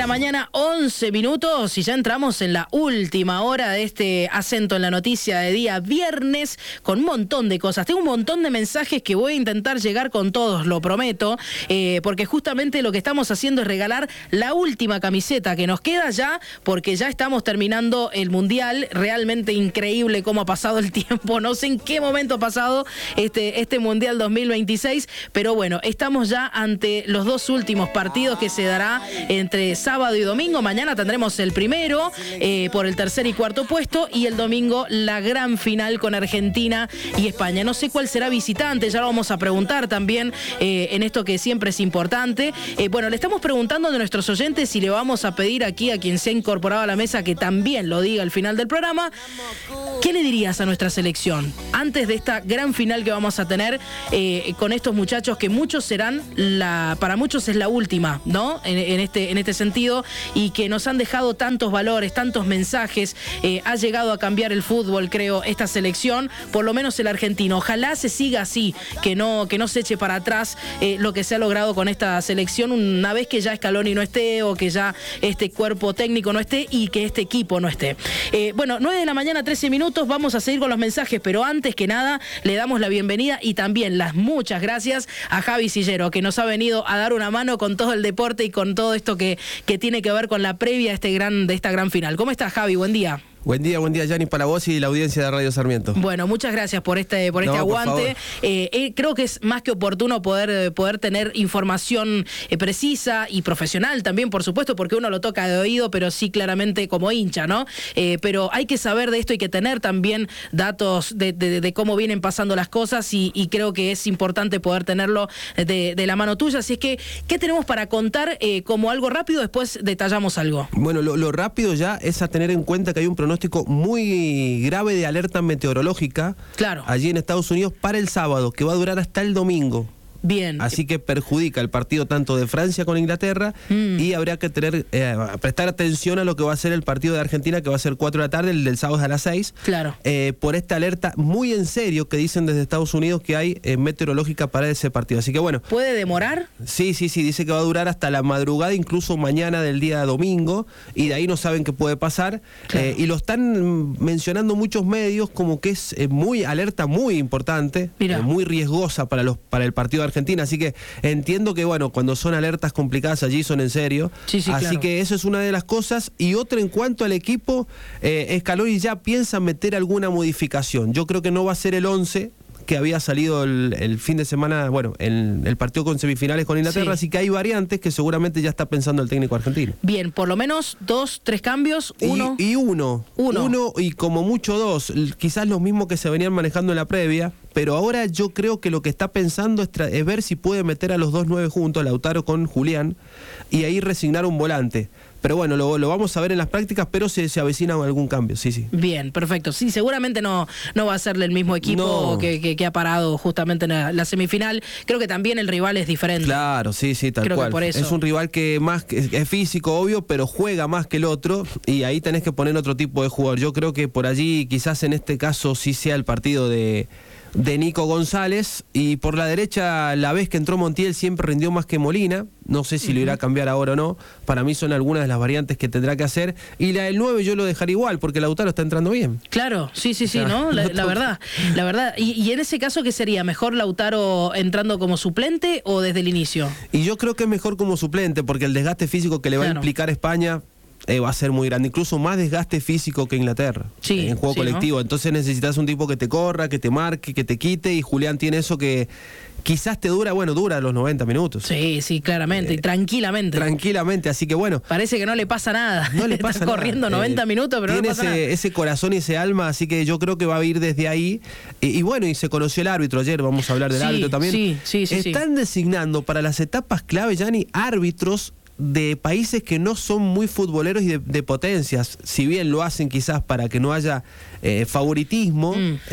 la mañana, 11 minutos, y ya entramos en la última hora de este Acento en la Noticia de día viernes, con un montón de cosas. Tengo un montón de mensajes que voy a intentar llegar con todos, lo prometo, porque justamente lo que estamos haciendo es regalar la última camiseta que nos queda ya, porque ya estamos terminando el Mundial. Realmente increíble cómo ha pasado el tiempo, no sé en qué momento ha pasado este Mundial 2026, pero bueno, estamos ya ante los dos últimos partidos que se dará entre sábado y domingo. Mañana tendremos el primero por el tercer y cuarto puesto, y el domingo la gran final con Argentina y España. No sé cuál será visitante, ya lo vamos a preguntar también en esto que siempre es importante. Bueno, le estamos preguntando a nuestros oyentes y le vamos a pedir aquí a quien se ha incorporado a la mesa que también lo diga al final del programa. ¿Qué le dirías a nuestra selección antes de esta gran final que vamos a tener con estos muchachos, que muchos serán para muchos es la última, ¿no? En este sentido, y que nos han dejado tantos valores, tantos mensajes. Ha llegado a cambiar el fútbol, creo, esta selección, por lo menos el argentino. Ojalá se siga así, que no se eche para atrás lo que se ha logrado con esta selección una vez que ya Scaloni no esté, o que ya este cuerpo técnico no esté y que este equipo no esté. Bueno, 9 de la mañana, 13 minutos, vamos a seguir con los mensajes, pero antes que nada le damos la bienvenida y también las muchas gracias a Javi Sillero, que nos ha venido a dar una mano con todo el deporte y con todo esto que tiene que ver con la previa de esta gran final. ¿Cómo estás, Javi? Buen día. Buen día, Gianni, para vos y la audiencia de Radio Sarmiento. Bueno, muchas gracias por este aguante. Creo que es más que oportuno poder tener información precisa y profesional también, por supuesto, porque uno lo toca de oído, pero sí claramente como hincha, ¿no? Pero hay que saber de esto, hay que tener también datos de cómo vienen pasando las cosas, y creo que es importante poder tenerlo de la mano tuya. Así es que, ¿qué tenemos para contar como algo rápido? Después detallamos algo. Bueno, lo rápido ya es a tener en cuenta que hay un pronóstico muy grave de alerta meteorológica, claro, allí en Estados Unidos para el sábado, que va a durar hasta el domingo. Bien. Así que perjudica el partido tanto de Francia con Inglaterra, y habría que prestar atención a lo que va a ser el partido de Argentina, que va a ser 4 de la tarde, el del sábado a las 6. Claro. Por esta alerta muy en serio que dicen desde Estados Unidos que hay meteorológica para ese partido. Así que bueno. ¿Puede demorar? Sí, dice que va a durar hasta la madrugada, incluso mañana del día domingo, y de ahí no saben qué puede pasar. Claro. Y lo están mencionando muchos medios como que es alerta muy importante, muy riesgosa para el partido de Argentina, así que entiendo que bueno, cuando son alertas complicadas allí son en serio, sí, así claro. Que eso es una de las cosas. Y otra, en cuanto al equipo, Scaloni ya piensa meter alguna modificación. Yo creo que no va a ser el 11 que había salido el fin de semana, bueno, el partido con semifinales con Inglaterra, sí. Así que hay variantes que seguramente ya está pensando el técnico argentino. Bien, por lo menos 2, 3 cambios, uno. Uno y como mucho 2, quizás los mismos que se venían manejando en la previa, pero ahora yo creo que lo que está pensando es ver si puede meter a los 2 9 juntos, Lautaro con Julián, y ahí resignar un volante. Pero bueno, lo vamos a ver en las prácticas, pero se avecina algún cambio, sí. Bien, perfecto. Sí, seguramente no va a ser el mismo equipo que ha parado justamente en la semifinal. Creo que también el rival es diferente. Claro, sí, tal cual. Por eso. Es un rival que es físico, obvio, pero juega más que el otro, y ahí tenés que poner otro tipo de jugador. Yo creo que por allí, quizás en este caso sí sea el partido de Nico González, y por la derecha, la vez que entró Montiel siempre rindió más que Molina. No sé si lo irá a cambiar ahora o no. Para mí son algunas de las variantes que tendrá que hacer. Y la del 9 yo lo dejaría igual, porque Lautaro está entrando bien. Claro, sí, o sea, ¿no? La verdad. ¿Y en ese caso qué sería? ¿Mejor Lautaro entrando como suplente o desde el inicio? Y yo creo que es mejor como suplente, porque el desgaste físico que le va a implicar España va a ser muy grande, incluso más desgaste físico que Inglaterra, en juego colectivo, ¿no? Entonces necesitas un tipo que te corra, que te marque, que te quite, y Julián tiene eso que quizás te dura los 90 minutos. Sí, claramente, y tranquilamente, así que bueno. Parece que no le pasa nada. No le pasa Está corriendo 90 minutos, pero tiene no pasa nada. Ese corazón y ese alma, así que yo creo que va a ir desde ahí. Y bueno, y se conoció el árbitro ayer, vamos a hablar del árbitro también. Sí. Están designando para las etapas clave, Gianni, árbitros de países que no son muy futboleros y de potencias. Si bien lo hacen quizás para que no haya favoritismo,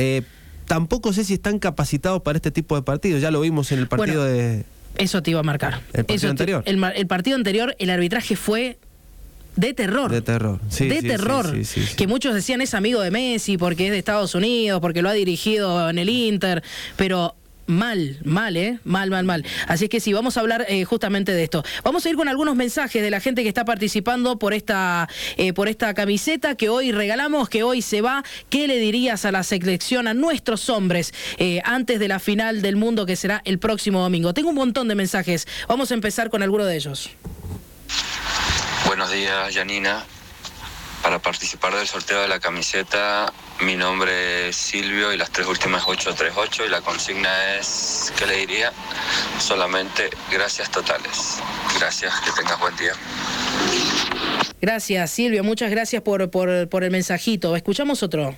tampoco sé si están capacitados para este tipo de partidos. Ya lo vimos en el partido de... Eso te iba a marcar. El partido anterior. El partido anterior, el arbitraje fue de terror. Sí. Que muchos decían es amigo de Messi porque es de Estados Unidos, porque lo ha dirigido en el Inter, pero Mal, mal. Así es que sí, vamos a hablar justamente de esto. Vamos a ir con algunos mensajes de la gente que está participando por esta camiseta que hoy regalamos, que hoy se va. ¿Qué le dirías a la selección, a nuestros hombres, antes de la final del mundo que será el próximo domingo? Tengo un montón de mensajes. Vamos a empezar con alguno de ellos. Buenos días, Janina. Para participar del sorteo de la camiseta, mi nombre es Silvio y las 3 últimas 838 y la consigna es, ¿qué le diría? Solamente gracias totales. Gracias, que tengas buen día. Gracias, Silvio, muchas gracias por el mensajito. Escuchamos otro.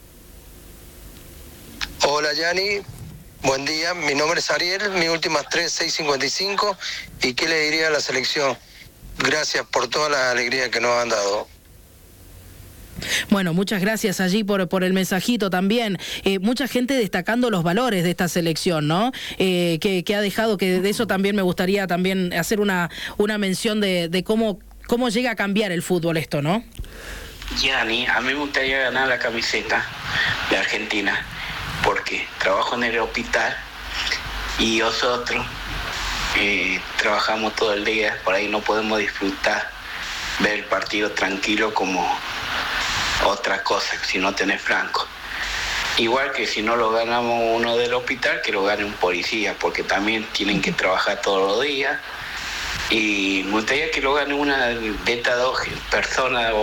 Hola, Yani. Buen día, mi nombre es Ariel, mi últimas 3655 y ¿qué le diría a la selección? Gracias por toda la alegría que nos han dado. Bueno, muchas gracias allí por el mensajito también. Mucha gente destacando los valores de esta selección, ¿no? Que ha dejado, que de eso también me gustaría también hacer una mención de cómo llega a cambiar el fútbol esto, ¿no? Yani, a mí me gustaría ganar la camiseta de Argentina, porque trabajo en el hospital y nosotros trabajamos todo el día, por ahí no podemos disfrutar, ver el partido tranquilo como otra cosa, si no tenés franco. Igual que si no lo ganamos uno del hospital, que lo gane un policía, porque también tienen que trabajar todos los días. Y me gustaría que lo gane una de estas dos personas,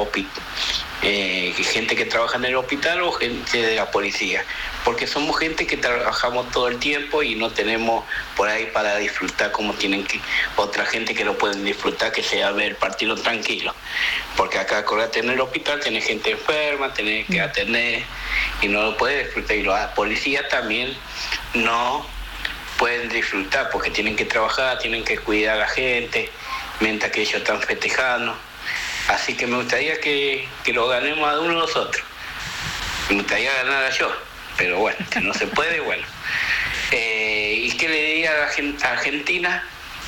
gente que trabaja en el hospital o gente de la policía, porque somos gente que trabajamos todo el tiempo y no tenemos por ahí para disfrutar como tienen que otra gente que lo pueden disfrutar, que sea ver el partido tranquilo, porque acá acordate, en el hospital tenés gente enferma, tenés que atender y no lo puedes disfrutar, y los policías también no pueden disfrutar porque tienen que trabajar, tienen que cuidar a la gente mientras que ellos están festejando. Así que me gustaría que lo ganemos a uno de nosotros. Me gustaría ganar a yo, pero bueno, que no se puede, bueno. ¿Y qué le diría a Argentina?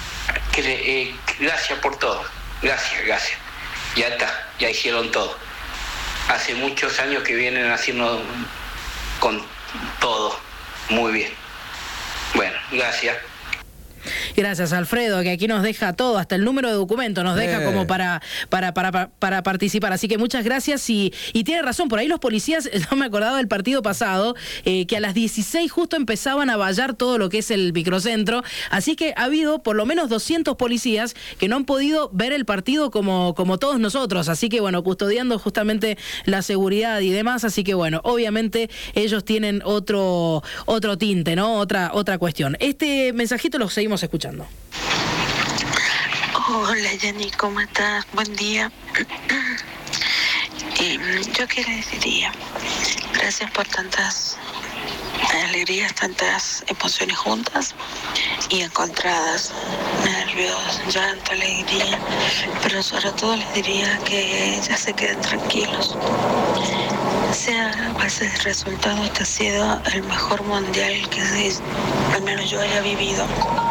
Gracias por todo. Gracias. Ya está, ya hicieron todo. Hace muchos años que vienen haciendo con todo muy bien. Bueno, gracias. Gracias, Alfredo, que aquí nos deja todo, hasta el número de documento nos deja como para participar. Así que muchas gracias y tiene razón, por ahí los policías, no me acordaba del partido pasado, que a las 16 justo empezaban a vallar todo lo que es el microcentro, así que ha habido por lo menos 200 policías que no han podido ver el partido como todos nosotros, así que bueno, custodiando justamente la seguridad y demás, así que bueno, obviamente ellos tienen otro tinte, ¿no? Otra cuestión. Este mensajito lo seguimos escuchando. Hola, Yani, ¿cómo estás? Buen día. Yo qué le diría, gracias por tantas alegrías, tantas emociones juntas y encontradas, nervios, llanto, alegría, pero sobre todo les diría que ya se queden tranquilos. Sea cual sea el resultado, este ha sido el mejor mundial que al menos yo haya vivido,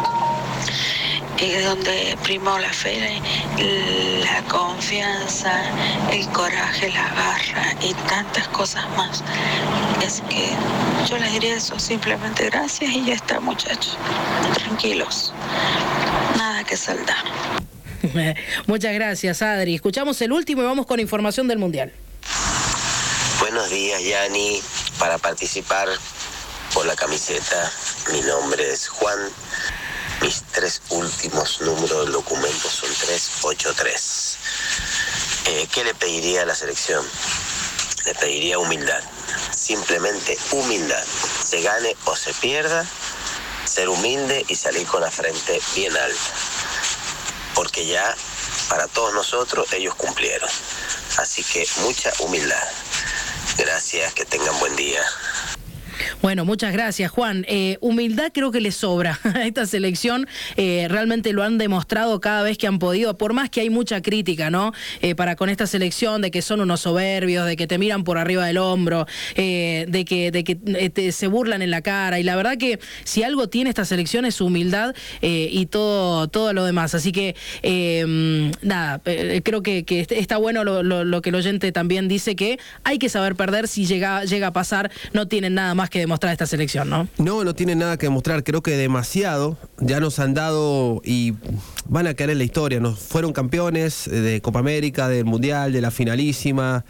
donde primó la fe, la confianza, el coraje, la garra y tantas cosas más. Así que yo les diría eso, simplemente gracias y ya está, muchachos. Tranquilos, nada que saldar. Muchas gracias, Adri. Escuchamos el último y vamos con información del Mundial. Buenos días, Yani. Para participar por la camiseta, mi nombre es Juan. Mis 3 últimos números del documento son 383. ¿Qué le pediría a la selección? Le pediría humildad. Simplemente humildad. Se gane o se pierda, ser humilde y salir con la frente bien alta. Porque ya, para todos nosotros, ellos cumplieron. Así que mucha humildad. Gracias, que tengan buen día. Bueno, muchas gracias, Juan. Humildad creo que le sobra a esta selección. Realmente lo han demostrado cada vez que han podido, por más que hay mucha crítica, ¿no? Para con esta selección, de que son unos soberbios, de que te miran por arriba del hombro, de que se burlan en la cara. Y la verdad que si algo tiene esta selección es humildad y todo lo demás. Así que, nada, creo que está bueno lo que el oyente también dice, que hay que saber perder. Si llega a pasar, no tienen nada más que demostrar. demostrar esta selección, ¿no? No tienen nada que demostrar, creo que demasiado. Ya nos han dado y van a quedar en la historia. Nos fueron campeones de Copa América, del Mundial, de la finalísima.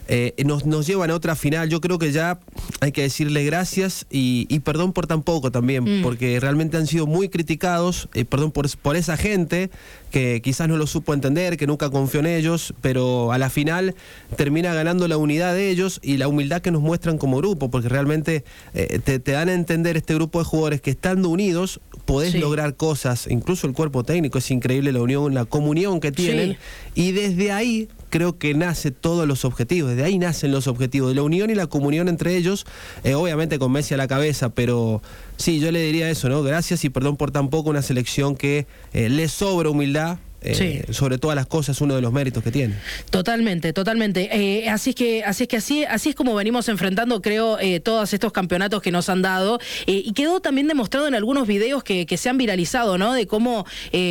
Nos llevan a otra final. Yo creo que ya hay que decirle gracias y perdón por tan poco también, porque realmente han sido muy criticados. Perdón por esa gente que quizás no lo supo entender, que nunca confió en ellos, pero a la final termina ganando la unidad de ellos y la humildad que nos muestran como grupo, porque realmente te dan a entender este grupo de jugadores que estando unidos podés lograr cosas. Incluso el cuerpo técnico, es increíble la unión, la comunión que tienen, y desde ahí creo que nace todos los objetivos, desde ahí nacen los objetivos, de la unión y la comunión entre ellos, obviamente con Messi a la cabeza, pero sí, yo le diría eso, ¿no? Gracias y perdón por tan poco, una selección que le sobra humildad. Sobre todas las cosas, uno de los méritos que tiene. Totalmente. Así es como venimos enfrentando, creo, todos estos campeonatos que nos han dado, y quedó también demostrado en algunos videos que se han viralizado, ¿no? De cómo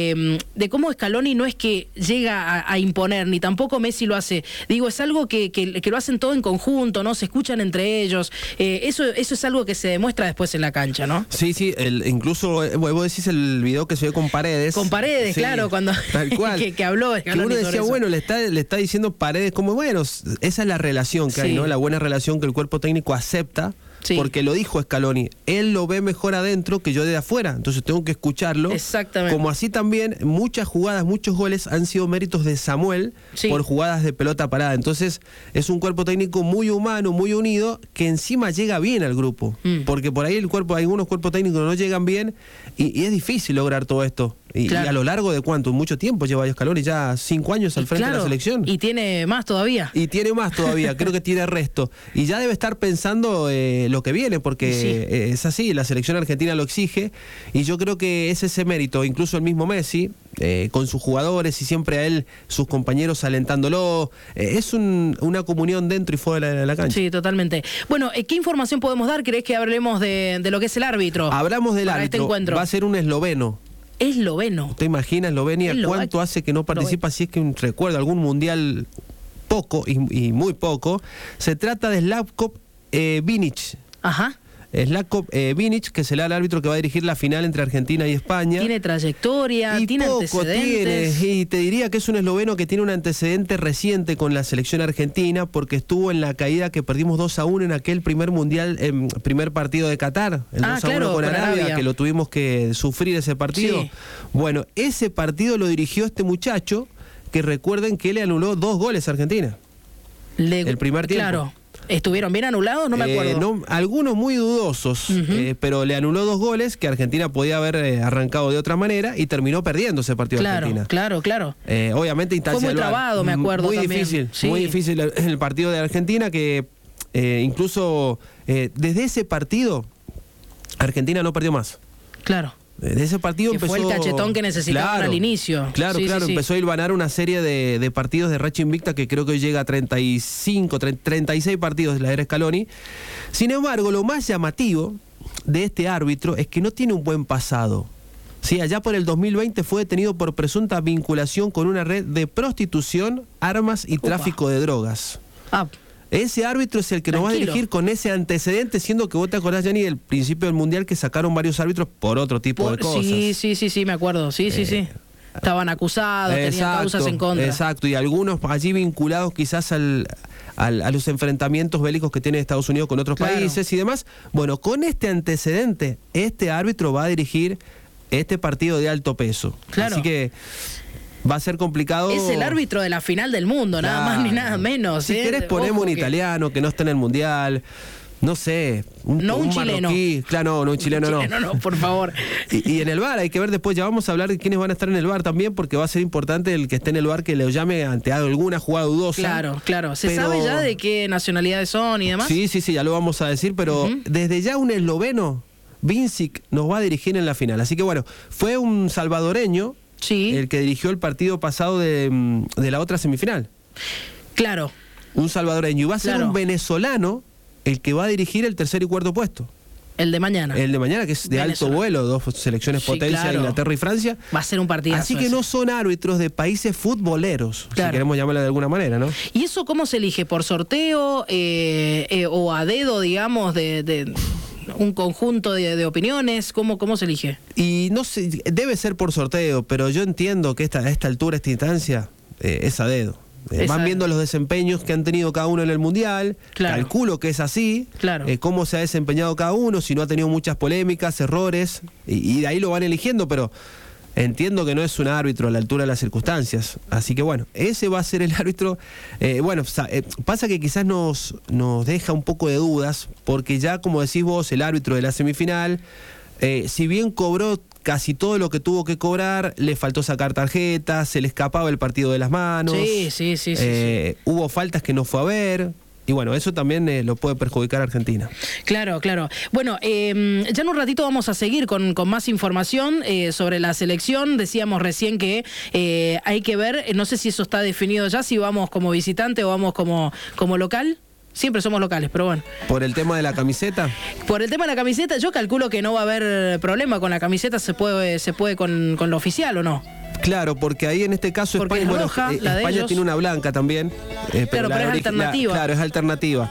Scaloni no es que llega a imponer, ni tampoco Messi lo hace. Digo, es algo que lo hacen todo en conjunto, ¿no? Se escuchan entre ellos. Eso es algo que se demuestra después en la cancha, ¿no? Sí, incluso vos decís el video que se ve con Paredes. Con Paredes, claro, cuando... Cual, que habló que uno decía, bueno, le está diciendo Paredes como, bueno, esa es la relación que hay, ¿no? La buena relación que el cuerpo técnico acepta, porque lo dijo Scaloni, él lo ve mejor adentro que yo de afuera, entonces tengo que escucharlo. Exactamente. Como así también muchas jugadas, muchos goles han sido méritos de Samuel por jugadas de pelota parada, entonces es un cuerpo técnico muy humano, muy unido, que encima llega bien al grupo, porque por ahí algunos cuerpos técnicos no llegan bien y es difícil lograr todo esto. Y a lo largo de ¿cuánto? Mucho tiempo lleva Scaloni, ya 5 años al frente de la selección. Y tiene más todavía. Creo que tiene resto. Y ya debe estar pensando lo que viene, porque es así, la selección argentina lo exige, y yo creo que es ese mérito, incluso el mismo Messi, con sus jugadores y siempre a él, sus compañeros alentándolo, es una comunión dentro y fuera de la cancha. Sí, totalmente. Bueno, ¿qué información podemos dar? ¿Querés que hablemos de lo que es el árbitro? Hablamos del árbitro, este encuentro. Va a ser un esloveno. Esloveno. ¿Usted imagina Eslovenia cuánto hace que no participa? Si es que recuerdo algún mundial poco y muy poco. Se trata de Slavko Vinic. Ajá. Slavko Vinic, que será el árbitro que va a dirigir la final entre Argentina y España. Tiene trayectoria, tiene antecedentes. Y te diría que es un esloveno que tiene un antecedente reciente con la selección argentina, porque estuvo en la caída que perdimos 2-1 en aquel primer mundial, primer partido de Qatar, el 2-1 con Arabia, que lo tuvimos que sufrir ese partido. Sí. Bueno, ese partido lo dirigió este muchacho, que recuerden que le anuló 2 goles a Argentina. El primer tiempo. Claro. ¿Estuvieron bien anulados? No me acuerdo. Algunos muy dudosos, pero le anuló 2 goles que Argentina podía haber arrancado de otra manera y terminó perdiendo ese partido de Argentina. Claro. Obviamente instancia fue muy trabado, me acuerdo. Muy también. difícil, muy difícil el partido de Argentina, que incluso desde ese partido Argentina no perdió más. Claro. De ese partido que empezó... fue el cachetón que necesitaban al inicio. Claro, empezó a hilvanar una serie de partidos de racha invicta que creo que hoy llega a 36 partidos de la era Scaloni. Sin embargo, lo más llamativo de este árbitro es que no tiene un buen pasado. Sí, allá por el 2020 fue detenido por presunta vinculación con una red de prostitución, armas y tráfico de drogas. Ese árbitro es el que nos va a dirigir con ese antecedente, siendo que vos te acordás, Yanni, del principio del Mundial, que sacaron varios árbitros por otro tipo de cosas. Sí, me acuerdo. Sí. Estaban acusados, tenían causas en contra. Exacto, y algunos allí vinculados quizás a los enfrentamientos bélicos que tiene Estados Unidos con otros países y demás. Bueno, con este antecedente, este árbitro va a dirigir este partido de alto peso. Claro. Así que... va a ser complicado. Es el árbitro de la final del mundo, nada más ni nada menos. Si querés ponemos un italiano que no está en el Mundial, no sé, un chileno. Marroquí. Claro, no, un chileno no. No, por favor. Y en el VAR hay que ver después, ya vamos a hablar de quiénes van a estar en el VAR también, porque va a ser importante el que esté en el VAR que le llame ante alguna jugada dudosa. Claro. ¿Se sabe ya de qué nacionalidades son y demás? Sí, ya lo vamos a decir, pero desde ya un esloveno, Vincic, nos va a dirigir en la final. Así que bueno, fue un salvadoreño el que dirigió el partido pasado de la otra semifinal. Claro. Un salvadoreño. Y va a ser un venezolano el que va a dirigir el tercer y cuarto puesto. El de mañana. El de mañana, que es de alto vuelo, 2 selecciones potencia, Inglaterra y Francia. Va a ser un partidazo. Así que no son árbitros de países futboleros, si queremos llamarlo de alguna manera, ¿no? ¿Y eso cómo se elige? ¿Por sorteo o a dedo, digamos, un conjunto de opiniones? ¿Cómo se elige? Y no sé, debe ser por sorteo, pero yo entiendo que a esta altura, esta instancia, es a dedo. Van viendo los desempeños que han tenido cada uno en el Mundial, claro. Calculo que es así, claro. Cómo se ha desempeñado cada uno, si no ha tenido muchas polémicas, errores, y de ahí lo van eligiendo, pero entiendo que no es un árbitro a la altura de las circunstancias, así que bueno, ese va a ser el árbitro. Pasa que quizás nos deja un poco de dudas, porque ya como decís vos, el árbitro de la semifinal, si bien cobró casi todo lo que tuvo que cobrar, le faltó sacar tarjetas, se le escapaba el partido de las manos. Sí. Hubo faltas que no fue a ver. Y bueno, eso también lo puede perjudicar a Argentina. Claro. Bueno, ya en un ratito vamos a seguir con más información sobre la selección. Decíamos recién que hay que ver, no sé si eso está definido ya, si vamos como visitante o vamos como local. Siempre somos locales, pero bueno. ¿Por el tema de la camiseta? Por el tema de la camiseta, yo calculo que no va a haber problema con la camiseta. ¿Se puede con lo oficial o no? Claro, porque ahí en este caso porque España, es roja, España tiene una blanca también. Pero es alternativa. Claro, es alternativa.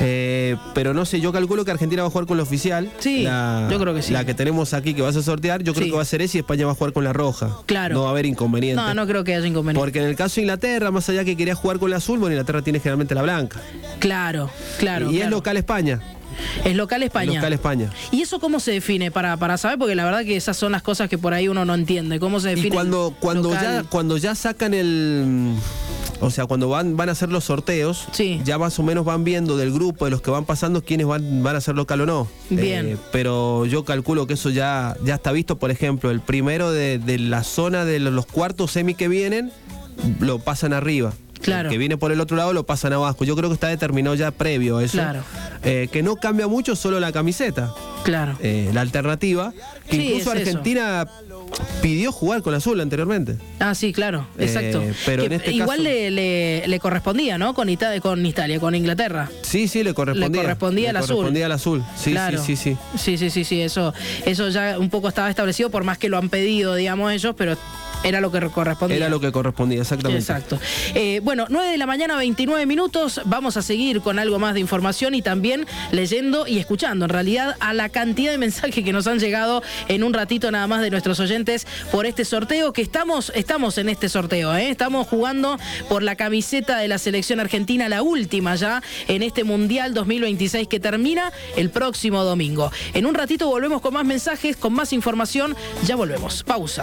Pero no sé, yo calculo que Argentina va a jugar con la oficial. Sí, yo creo que sí. La que tenemos aquí que vas a sortear, yo creo que va a ser esa, y España va a jugar con la roja. Claro. No va a haber inconveniente. No creo que haya inconveniente. Porque en el caso de Inglaterra, más allá que quería jugar con la azul, bueno, Inglaterra tiene generalmente la blanca. Claro. Y es local España. Es local España. Local España. ¿Y eso cómo se define? Para saber, porque la verdad que esas son las cosas que por ahí uno no entiende. ¿Cómo se define? Y cuando ya sacan el... O sea, cuando van a hacer los sorteos, sí. Ya más o menos van viendo del grupo de los que van pasando quiénes van a ser local o no. Bien. Pero yo calculo que eso ya está visto. Por ejemplo, el primero de la zona de los cuartos semi que vienen, lo pasan arriba. Claro. El que viene por el otro lado lo pasan abajo. Yo creo que está determinado ya previo a eso. Claro. Que no cambia mucho, solo la camiseta. Claro. La alternativa, que sí, incluso Argentina pidió jugar con azul anteriormente. Ah, sí, claro, exacto. Pero en este igual caso... le correspondía, ¿no? Con Italia, con Inglaterra. Sí, le correspondía. Le correspondía al azul. Sí, claro. Sí. Sí, eso ya un poco estaba establecido, por más que lo han pedido, digamos, ellos, pero era lo que correspondía. Era lo que correspondía, exactamente. Exacto. Bueno, 9 de la mañana, 29 minutos. Vamos a seguir con algo más de información y también leyendo y escuchando, en realidad, a la cantidad de mensajes que nos han llegado en un ratito nada más de nuestros oyentes por este sorteo, que estamos en este sorteo, ¿eh? Estamos jugando por la camiseta de la selección argentina, la última ya en este Mundial 2026 que termina el próximo domingo. En un ratito volvemos con más mensajes, con más información. Ya volvemos. Pausa.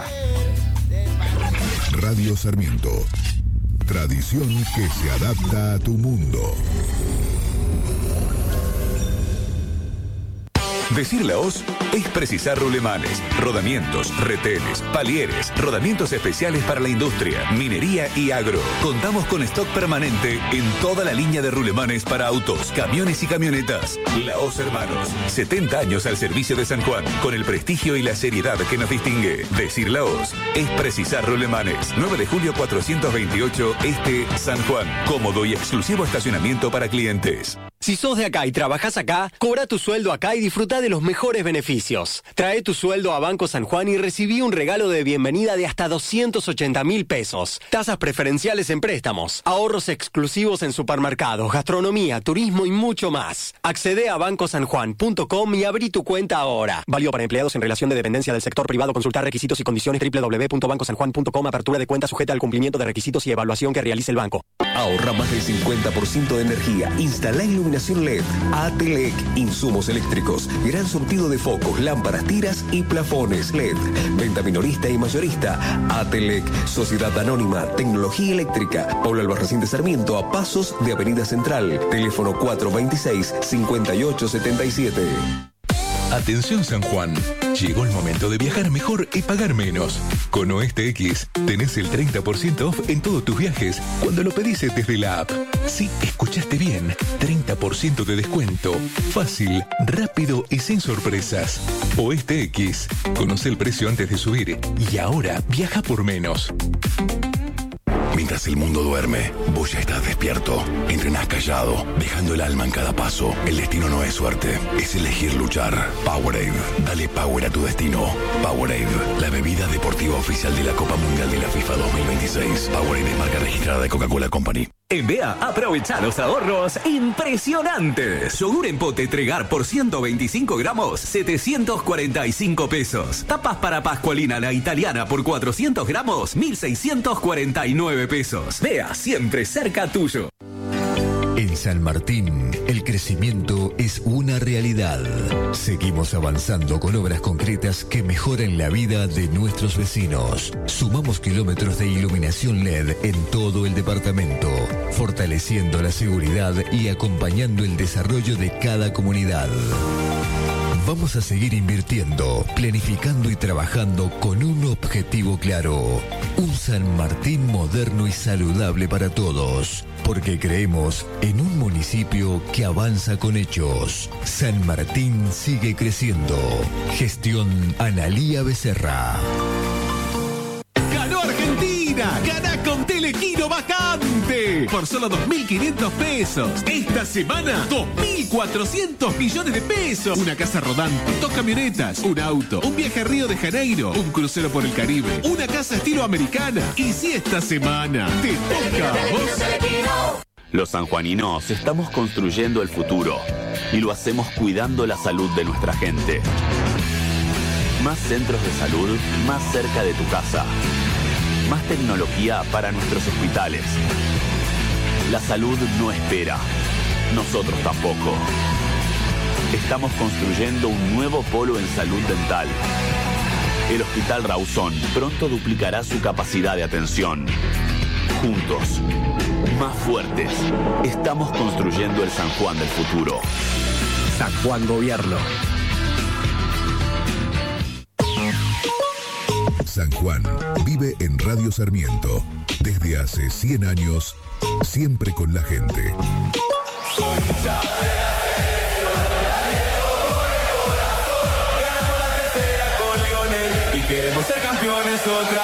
Radio Sarmiento. Tradición que se adapta a tu mundo. Decir la hoz es precisar rulemanes, rodamientos, retenes, palieres, rodamientos especiales para la industria, minería y agro. Contamos con stock permanente en toda la línea de rulemanes para autos, camiones y camionetas. La Hoz Hermanos, 70 años al servicio de San Juan, con el prestigio y la seriedad que nos distingue. Decir la Hoz es precisar rulemanes. 9 de julio 428 Este, San Juan. Cómodo y exclusivo estacionamiento para clientes. Si sos de acá y trabajás acá, cobra tu sueldo acá y disfruta de los mejores beneficios. Trae tu sueldo a Banco San Juan y recibí un regalo de bienvenida de hasta 280.000 pesos. Tasas preferenciales en préstamos, ahorros exclusivos en supermercados, gastronomía, turismo y mucho más. Accede a bancosanjuan.com y abrí tu cuenta ahora. Válido para empleados en relación de dependencia del sector privado. Consultar requisitos y condiciones www.bancosanjuan.com. Apertura de cuenta sujeta al cumplimiento de requisitos y evaluación que realice el banco. Ahorra más del 50% de energía. Instala iluminación LED. ATLEC. Insumos eléctricos. Gran surtido de focos, lámparas, tiras y plafones LED. Venta minorista y mayorista. ATLEC. Sociedad Anónima. Tecnología Eléctrica. Pablo Albarracín de Sarmiento, a pasos de Avenida Central. Teléfono 426-5877. Atención San Juan, llegó el momento de viajar mejor y pagar menos. Con Oeste X tenés el 30% off en todos tus viajes cuando lo pedís desde la app. Sí, escuchaste bien, 30% de descuento. Fácil, rápido y sin sorpresas. Oeste X, conoce el precio antes de subir y ahora viaja por menos. Mientras el mundo duerme, vos ya estás despierto. Entrenás callado, dejando el alma en cada paso. El destino no es suerte, es elegir luchar. Powerade, dale power a tu destino. Powerade, la bebida deportiva oficial de la Copa Mundial de la FIFA 2026. Powerade es marca registrada de Coca-Cola Company. En BEA, aprovecha los ahorros impresionantes. Yogur en pote Tregar por 125 gramos, 745 pesos. Tapas para Pascualina la italiana por 400 gramos, 1.649 pesos. BEA, siempre cerca tuyo. En San Martín, el crecimiento es una realidad. Seguimos avanzando con obras concretas que mejoran la vida de nuestros vecinos. Sumamos kilómetros de iluminación LED en todo el departamento, fortaleciendo la seguridad y acompañando el desarrollo de cada comunidad. Vamos a seguir invirtiendo, planificando y trabajando con un objetivo claro. Un San Martín moderno y saludable para todos. Porque creemos en un municipio que avanza con hechos. San Martín sigue creciendo. Gestión Analía Becerra. ¡Ganó Argentina! ¡Ganá con Telequino Vacante! Por solo 2.500 pesos. Esta semana, 2.400 millones de pesos. Una casa rodante, 2 camionetas, un auto, un viaje a Río de Janeiro, un crucero por el Caribe, una casa estilo americana. Y si esta semana te toca a vos... Los sanjuaninos estamos construyendo el futuro y lo hacemos cuidando la salud de nuestra gente. Más centros de salud más cerca de tu casa. Más tecnología para nuestros hospitales. La salud no espera. Nosotros tampoco. Estamos construyendo un nuevo polo en salud dental. El Hospital Rawson pronto duplicará su capacidad de atención. Juntos, más fuertes, estamos construyendo el San Juan del futuro. San Juan Gobierno. San Juan vive en Radio Sarmiento. Desde hace 100 años, siempre con la gente. Y queremos ser campeones otra